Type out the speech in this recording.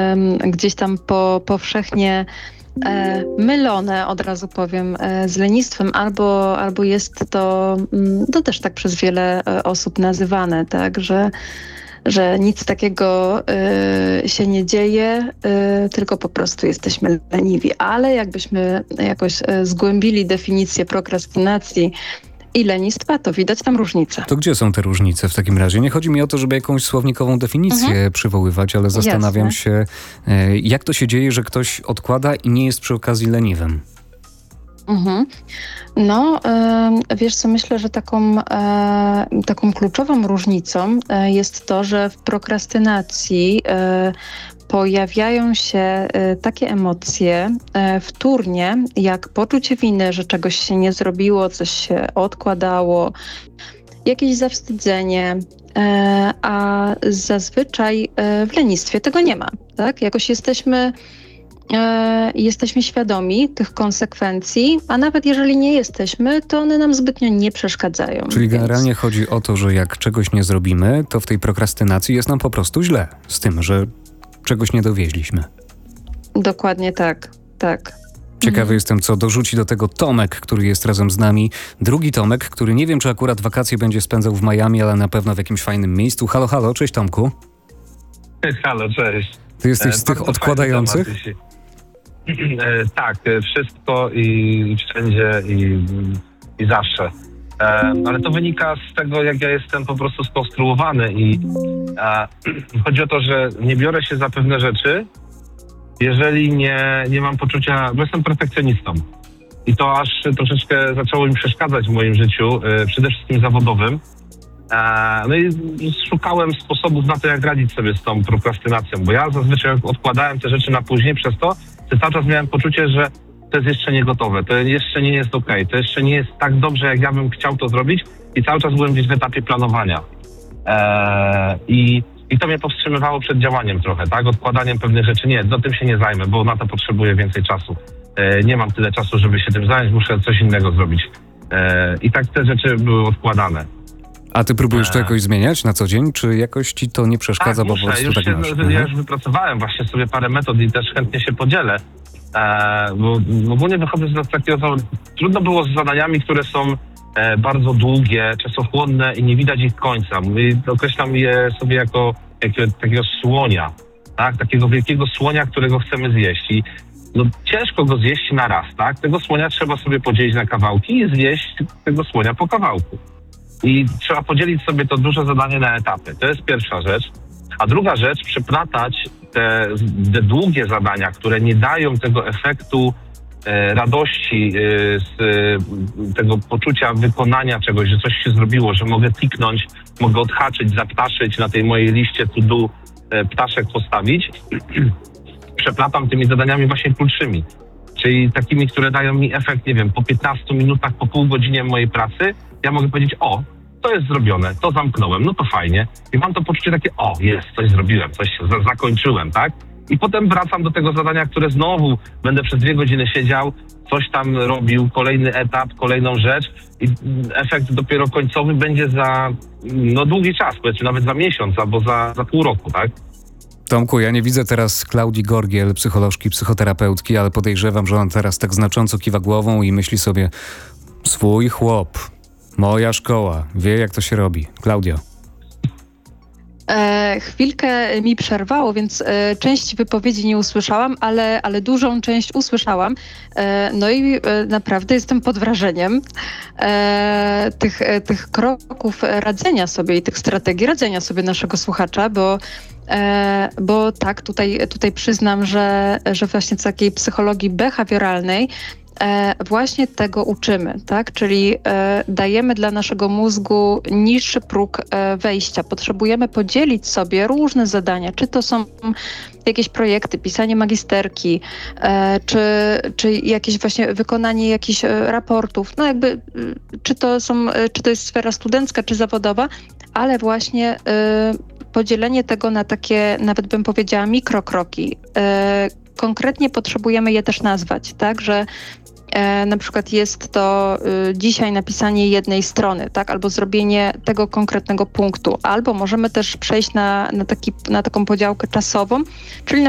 gdzieś tam powszechnie mylone, od razu powiem, z lenistwem, albo jest to też tak przez wiele osób nazywane, tak, że nic takiego się nie dzieje, tylko po prostu jesteśmy leniwi. Ale jakbyśmy jakoś zgłębili definicję prokrastynacji i lenistwa, to widać tam różnice. To gdzie są te różnice w takim razie? Nie chodzi mi o to, żeby jakąś słownikową definicję przywoływać, ale zastanawiam się, jak to się dzieje, że ktoś odkłada i nie jest przy okazji leniwym. No, wiesz co, myślę, że taką kluczową różnicą jest to, że w prokrastynacji pojawiają się takie emocje wtórnie, jak poczucie winy, że czegoś się nie zrobiło, coś się odkładało, jakieś zawstydzenie, a zazwyczaj w lenistwie tego nie ma, tak? Jakoś jesteśmy świadomi tych konsekwencji, a nawet jeżeli nie jesteśmy, to one nam zbytnio nie przeszkadzają. Czyli generalnie chodzi o to, że jak czegoś nie zrobimy, to w tej prokrastynacji jest nam po prostu źle z tym, że czegoś nie dowieźliśmy. Dokładnie tak. Ciekawy jestem, co dorzuci do tego Tomek, który jest razem z nami. Drugi Tomek, który nie wiem, czy akurat wakacje będzie spędzał w Miami, ale na pewno w jakimś fajnym miejscu. Halo, halo, cześć Tomku. Halo, cześć. Ty jesteś z tych odkładających? Tak, wszystko i wszędzie i zawsze. Ale to wynika z tego, jak ja jestem po prostu skonstruowany i chodzi o to, że nie biorę się za pewne rzeczy, jeżeli nie mam poczucia, bo jestem perfekcjonistą. I to aż troszeczkę zaczęło mi przeszkadzać w moim życiu, przede wszystkim zawodowym. No i szukałem sposobów na to, jak radzić sobie z tą prokrastynacją, bo ja zazwyczaj odkładałem te rzeczy na później przez to, że cały czas miałem poczucie, że to jest jeszcze nie gotowe, to jeszcze nie jest okej, to jeszcze nie jest tak dobrze, jak ja bym chciał to zrobić i cały czas byłem gdzieś w etapie planowania. I to mnie powstrzymywało przed działaniem trochę, tak? Odkładaniem pewnych rzeczy. Nie, tym się nie zajmę, bo na to potrzebuję więcej czasu. Nie mam tyle czasu, żeby się tym zająć, muszę coś innego zrobić. I tak te rzeczy były odkładane. A ty próbujesz to jakoś zmieniać na co dzień, czy jakoś ci to nie przeszkadza, bo po prostu tak masz? Ja już wypracowałem właśnie sobie parę metod i też chętnie się podzielę. Bo ogólnie wychodzę z takiego, trudno było z zadaniami, które są bardzo długie, czasochłonne i nie widać ich końca. Określam je sobie jako takiego słonia, tak? Takiego wielkiego słonia, którego chcemy zjeść. I ciężko go zjeść na raz, tak? Tego słonia trzeba sobie podzielić na kawałki i zjeść tego słonia po kawałku. I trzeba podzielić sobie to duże zadanie na etapy. To jest pierwsza rzecz. A druga rzecz, przeplatać te długie zadania, które nie dają tego efektu radości, z tego poczucia wykonania czegoś, że coś się zrobiło, że mogę kliknąć, mogę odhaczyć, zaptaszyć na tej mojej liście to do, ptaszek postawić. Przeplatam tymi zadaniami właśnie krótszymi. Czyli takimi, które dają mi efekt, nie wiem, po 15 minutach, po pół godzinie mojej pracy, ja mogę powiedzieć, to jest zrobione, to zamknąłem, no to fajnie. I mam to poczucie takie, coś zrobiłem, coś zakończyłem, tak? I potem wracam do tego zadania, które znowu będę przez 2 godziny siedział, coś tam robił, kolejny etap, kolejną rzecz i efekt dopiero końcowy będzie za długi czas, powiedzmy nawet za miesiąc albo za pół roku, tak? Tomku, ja nie widzę teraz Klaudii Gorgiel, psycholożki, psychoterapeutki, ale podejrzewam, że ona teraz tak znacząco kiwa głową i myśli sobie, swój chłop, moja szkoła, wie jak to się robi. Klaudio. Chwilkę mi przerwało, więc część wypowiedzi nie usłyszałam, ale dużą część usłyszałam. No i naprawdę jestem pod wrażeniem tych kroków radzenia sobie i tych strategii radzenia sobie naszego słuchacza, bo tak, tutaj przyznam, że właśnie z takiej psychologii behawioralnej właśnie tego uczymy, tak? Czyli dajemy dla naszego mózgu niższy próg wejścia. Potrzebujemy podzielić sobie różne zadania, czy to są jakieś projekty, pisanie magisterki, czy jakieś właśnie wykonanie jakichś raportów, czy to jest sfera studencka, czy zawodowa, ale właśnie podzielenie tego na takie, nawet bym powiedziała, mikrokroki. Konkretnie potrzebujemy je też nazwać, tak, że na przykład jest to dzisiaj napisanie jednej strony, tak, albo zrobienie tego konkretnego punktu, albo możemy też przejść na taką podziałkę czasową, czyli